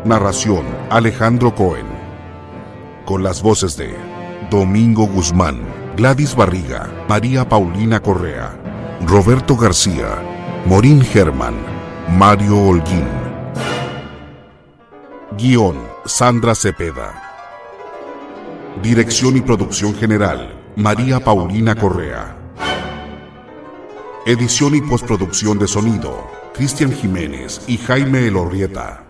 Narración: Alejandro Cohen. Con las voces de Domingo Guzmán, Gladys Barriga, María Paulina Correa, Roberto García, Morín Germán, Mario Holguín. Guión: Sandra Cepeda. Dirección y producción general: María Paulina Correa. Edición y postproducción de sonido: Cristian Jiménez y Jaime Elorrieta.